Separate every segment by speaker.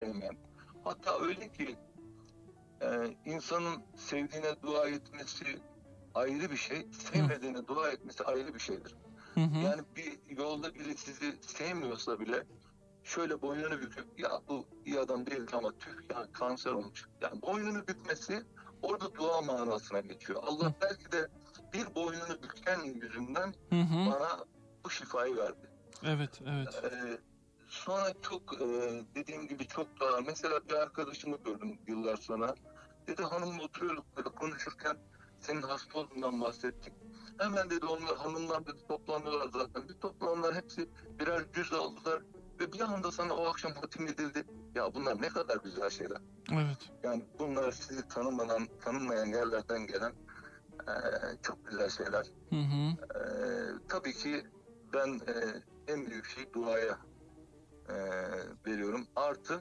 Speaker 1: sevmeyen. Hatta öyle ki insanın sevdiğine dua etmesi ayrı bir şey, sevmediğine dua etmesi ayrı bir şeydir.
Speaker 2: Hı hı.
Speaker 1: Yani bir yolda biri sizi sevmiyorsa bile şöyle boynunu büküp ya bu iyi adam değil ama tüh ya kanser olmuş. Yani boynunu bükmesi orada dua manasına geçiyor. Allah belki de bir boynunu büken yüzünden
Speaker 2: Hı hı.
Speaker 1: bana bu şifayı verdi.
Speaker 2: Evet, evet.
Speaker 1: Sonra çok dediğim gibi çok daha mesela bir arkadaşımı gördüm yıllar sonra. Dedi hanımla oturuyorduk böyle konuşurken senin hasta olduğundan bahsettik. Hemen dedi onlar hanımlar dedi toplanıyorlar zaten. Bir toplananlar hepsi birer cüz aldılar ve bir anda sana o akşam hatim edildi. Ya bunlar ne kadar güzel şeyler.
Speaker 2: Evet.
Speaker 1: Yani bunlar sizi tanınmayan yerlerden gelen çok güzel şeyler.
Speaker 2: Hı hı.
Speaker 1: Tabii ki ben en büyük şey duaya veriyorum. Artı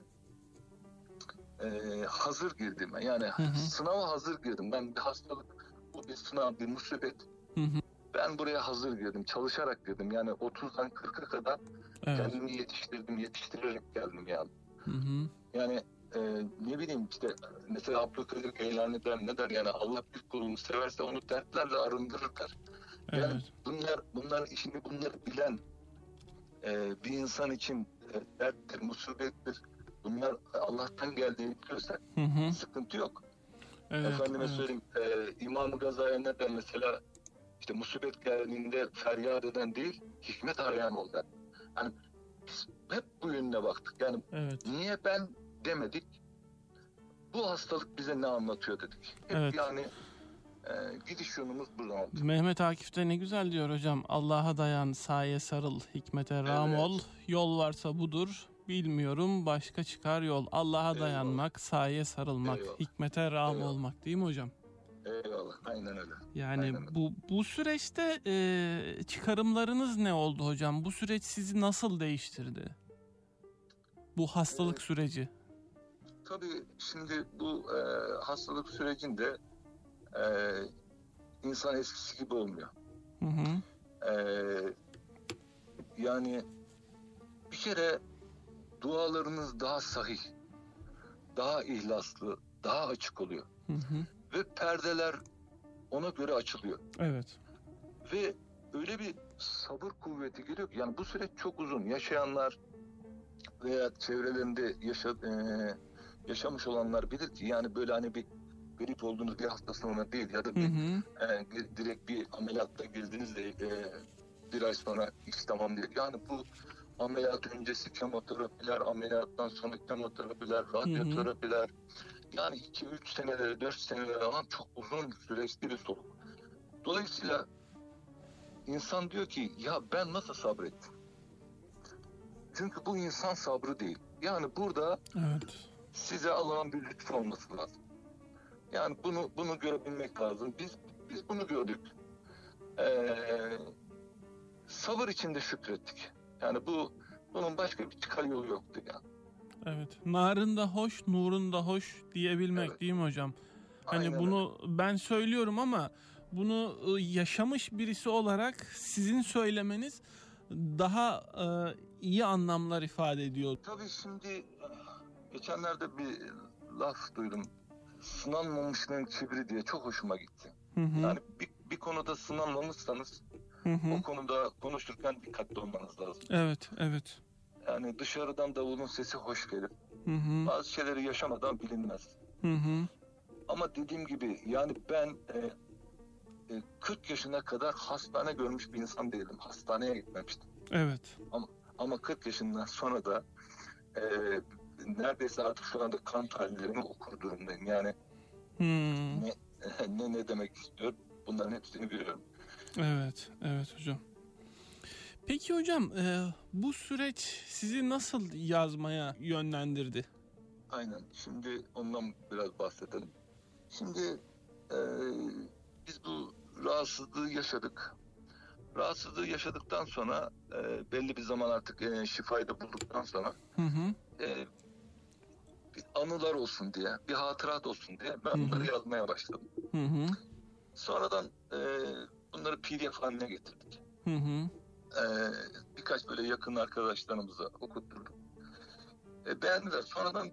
Speaker 1: hazır girdim. Yani sınava hazır girdim. Ben bir hastalık, bu bir sınav, bir musibet.
Speaker 2: Hı hı.
Speaker 1: Ben buraya hazır girdim. Çalışarak girdim. Yani 30'dan 40'a kadar kendimi yetiştirerek geldim yani.
Speaker 2: Hı hı.
Speaker 1: Yani ne bileyim işte mesela Abdülkadir Geylani der ne der yani Allah bir kulunu severse onu dertlerle arındırır der. Yani bunlar işini bunları bilen bir insan için derttir, musibettir. Bunlar Allah'tan geldiğini biliyorsak sıkıntı yok.
Speaker 2: Evet,
Speaker 1: Efendime söyleyeyim İmam-ı Gazali ne der mesela işte musibet geldiğinde feryat eden değil hikmet arayan ol der. Yani biz hep bu yönüne baktık. Yani niye ben demedik? Bu hastalık bize ne anlatıyor dedik. Hep yani gidiş yolumuz buradan oldu.
Speaker 2: Mehmet Akif de ne güzel diyor hocam. Allah'a dayan, saye sarıl, hikmete ram ol. Yol varsa budur, bilmiyorum başka çıkar yol. Allah'a dayanmak, saye sarılmak, hikmete ram olmak değil mi hocam?
Speaker 1: Eyvallah, aynen öyle.
Speaker 2: Yani
Speaker 1: aynen öyle.
Speaker 2: bu süreçte çıkarımlarınız ne oldu hocam? Bu süreç sizi nasıl değiştirdi? Bu hastalık süreci.
Speaker 1: Tabii şimdi bu hastalık sürecinde insan eskisi gibi olmuyor.
Speaker 2: Hı hı.
Speaker 1: Yani bir kere dualarınız daha sahih, daha ihlaslı, daha açık oluyor.
Speaker 2: Hı hı.
Speaker 1: Ve perdeler ona göre açılıyor.
Speaker 2: Evet.
Speaker 1: Ve öyle bir sabır kuvveti geliyor ki yani bu süreç çok uzun. Yaşayanlar veya çevrelerinde yaşamış olanlar bilir ki yani böyle hani bir grip olduğunuz bir hafta sonra değil ya da direkt bir ameliyatta girdiniz de bir ay sonra iş tamam değil. Yani bu ameliyat öncesi kemoterapiler, ameliyattan sonra kemoterapiler, radyoterapiler yani 2-3 seneleri, 4 seneleri alan çok uzun süreçli bir soluk. Dolayısıyla insan diyor ki ya ben nasıl sabrettim? Çünkü bu insan sabrı değil. Yani burada size Allah'ın bir lütfu olması lazım. Yani bunu görebilmek lazım. Biz bunu gördük. Sabır içinde şükrettik. Yani bunun başka bir çıkar yolu yoktu yani.
Speaker 2: Evet. Narın da hoş, nurun da hoş diyebilmek değil mi hocam? Hani
Speaker 1: aynen
Speaker 2: bunu öyle. Ben söylüyorum ama bunu yaşamış birisi olarak sizin söylemeniz daha iyi anlamlar ifade ediyor.
Speaker 1: Tabii şimdi geçenlerde bir laf duydum. Sınanmamışlığın kibri diye çok hoşuma gitti. Yani bir konuda sınanmamışsanız o konuda konuşurken dikkatli olmanız lazım.
Speaker 2: Evet.
Speaker 1: Yani dışarıdan davulun sesi hoş gelir. Bazı şeyleri yaşamadan bilinmez. Ama dediğim gibi yani ben 40 yaşına kadar hastane görmüş bir insan değilim. Hastaneye gitmemiştim.
Speaker 2: Evet.
Speaker 1: Ama 40 yaşından sonra da neredeyse artık şu anda kan tahlillerimi okur durumdayım. Yani ne demek istiyor? Bunların hepsini biliyorum.
Speaker 2: Evet hocam. Peki hocam bu süreç sizi nasıl yazmaya yönlendirdi?
Speaker 1: Aynen. Şimdi ondan biraz bahsedelim. Şimdi biz bu rahatsızlığı yaşadık. Rahatsızlığı yaşadıktan sonra belli bir zaman artık şifayı da bulduktan sonra bir anılar olsun diye, bir hatırat olsun diye ben bunları yazmaya başladım. Sonradan bunları PDF haline getirdik. Birkaç böyle yakın arkadaşlarımıza okutturdum. Beğendiler. Sonradan